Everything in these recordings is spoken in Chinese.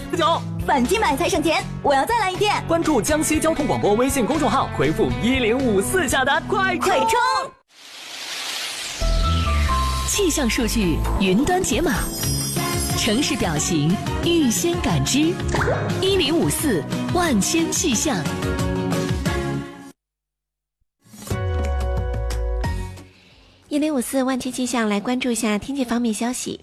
9。 反击买才省钱，我要再来一遍。 关注江西交通广播微信公众号，回复1054下单，快冲！ 气象数据云端解码，城市表情预先感知，1054万千气象。 1054万千气象，来关注一下天气方面消息。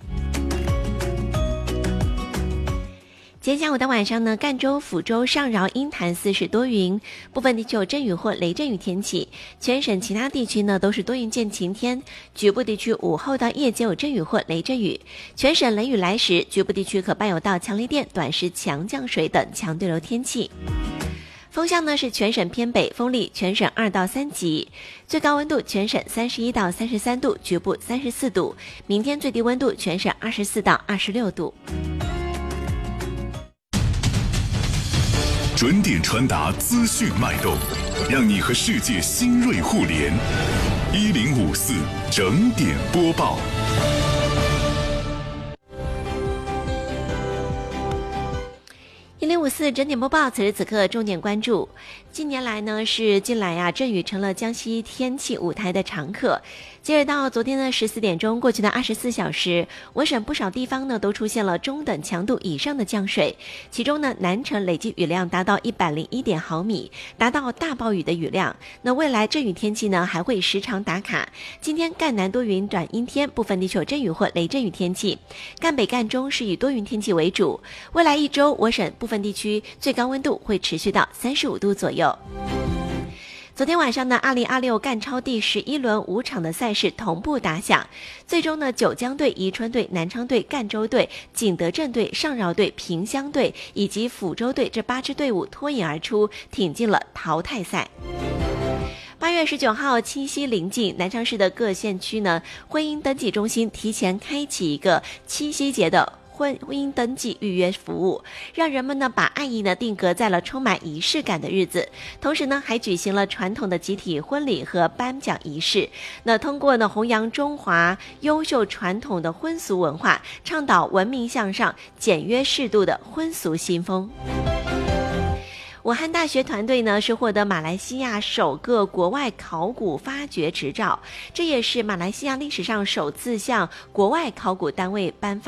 今天下午到晚上呢，赣州、抚州、上饶、鹰潭4市多云，部分地区有阵雨或雷阵雨天气。全省其他地区呢都是多云见晴天，局部地区午后到夜间有阵雨或雷阵雨。全省雷雨来时，局部地区可伴有到强雷电、短时强降水等强对流天气。风向呢是全省偏北，风力全省2到3级，最高温度全省31到33度，局部34度。明天最低温度全省24到26度。 准点传达资讯脉动，让你和世界新锐互联。1054整点播报。 1054整点播报，此时此刻重点关注。近来阵雨成了江西天气舞台的常客。截止到昨天的14点钟，过去的24小时，我省不少地方呢都出现了中等强度以上的降水，其中呢南城累计雨量达到101点毫米，达到大暴雨的雨量。那未来阵雨天气呢还会时常打卡。今天赣南多云转阴天，部分地区有阵雨或雷阵雨天气，赣北赣中是以多云天气为主。未来一周，我省部分地区最高温度会持续到35度左右。昨天晚上呢，2026赣超第11轮5场的赛事同步打响，最终呢，九江队、宜春队、南昌队、赣州队、景德镇队、上饶队、萍乡队以及抚州队这8支队伍脱颖而出，挺进了淘汰赛。8月19号，七夕临近，南昌市的各县区呢，婚姻登记中心提前开启一个七夕节的婚姻登记预约服务，让人们呢把爱意呢定格在了充满仪式感的日子，同时呢还举行了传统的集体婚礼和颁奖仪式。那通过呢弘扬中华优秀传统的婚俗文化，倡导文明向上、简约适度的婚俗新风。武汉大学团队呢是获得马来西亚首个国外考古发掘执照，这也是马来西亚历史上首次向国外考古单位颁发